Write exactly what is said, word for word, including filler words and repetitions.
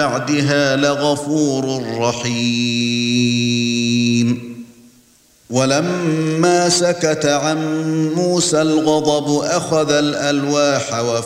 بعدها لغفور رحيم. ولما سكت عن موسى الغضب أخذ الألواح